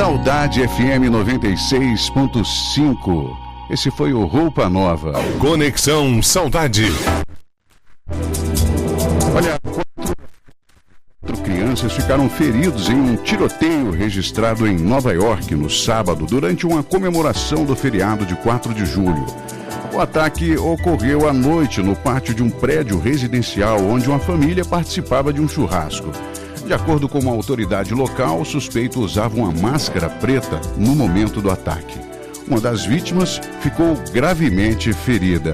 Saudade FM 96.5. Esse foi o Roupa Nova. Conexão Saudade. Olha, quatro crianças ficaram feridos em um tiroteio registrado em Nova York no sábado, durante uma comemoração do feriado de 4 de julho. O ataque ocorreu à noite no pátio de um prédio residencial, onde uma família participava de um churrasco. De acordo com uma autoridade local, o suspeito usava uma máscara preta no momento do ataque. Uma das vítimas ficou gravemente ferida.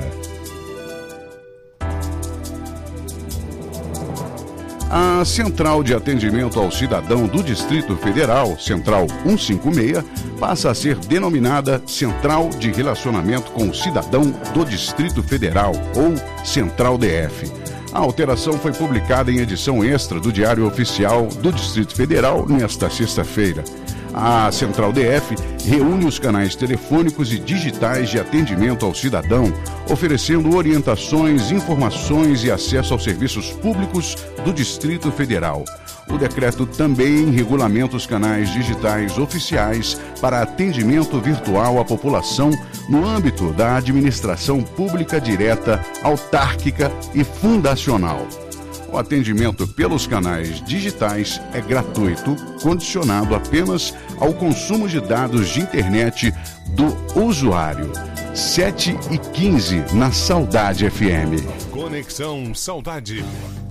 A Central de Atendimento ao Cidadão do Distrito Federal, Central 156, passa a ser denominada Central de Relacionamento com o Cidadão do Distrito Federal, ou Central DF. A alteração foi publicada em edição extra do Diário Oficial do Distrito Federal nesta sexta-feira. A Central DF reúne os canais telefônicos e digitais de atendimento ao cidadão, oferecendo orientações, informações e acesso aos serviços públicos do Distrito Federal. O decreto também regulamenta os canais digitais oficiais para atendimento virtual à população no âmbito da administração pública direta, autárquica e fundacional. O atendimento pelos canais digitais é gratuito, condicionado apenas ao consumo de dados de internet do usuário. 7h15 na Saudade FM. Conexão Saudade.